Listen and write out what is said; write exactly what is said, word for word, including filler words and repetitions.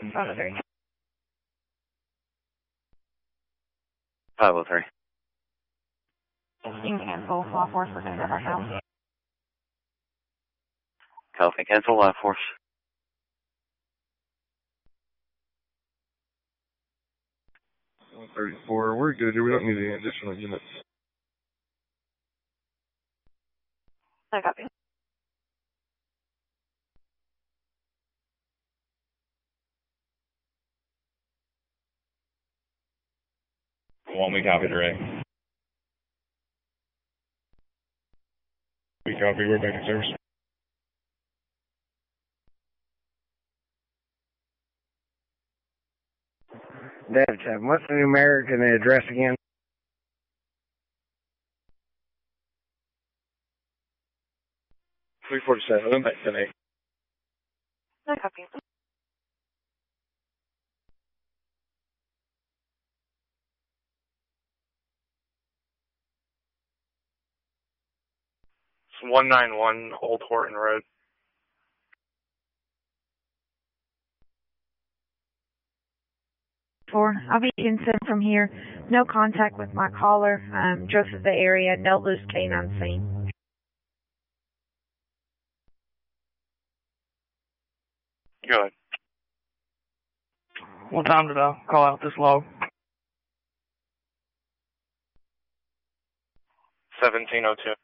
five oh three. five oh three. You can cancel law force for Denver right now. Copy, cancel live force. one thirty-four, we're good here. We don't need any additional units. I copy. One, we copy direct. We copy, we're back in service. Dev seven, what's the numeric and the address again? three forty-seven, I'm back to eight. I copy. It's one ninety-one Old Horton Road. Four. I'll be in seven from here. No contact with my caller. Um, just the area. Don't lose canine scene. Go ahead. What time did I call out this log? seventeen oh two.